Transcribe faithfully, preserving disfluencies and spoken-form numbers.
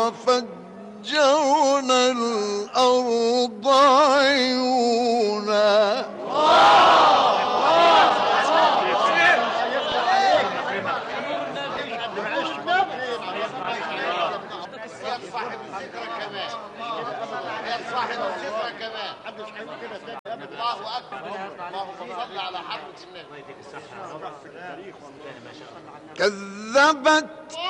وفجرنا الأرض عيونا. صاحب الذكرى كمان صاحب الذكرى كمان الله أكبر. اللهم صل على حضرة النبي. كذبت